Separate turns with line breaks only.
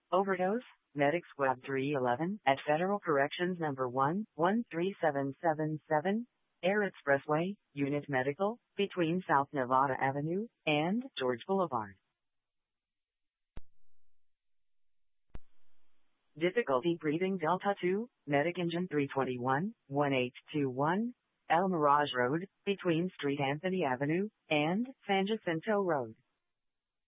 Overdose, Medic Squad 311 at Federal Corrections Number 13777, Air Expressway, Unit Medical, between South Nevada Avenue and George Boulevard. Difficulty breathing Delta 2, Medic Engine 321, 1821, El Mirage Road, between Street Anthony Avenue and San Jacinto Road.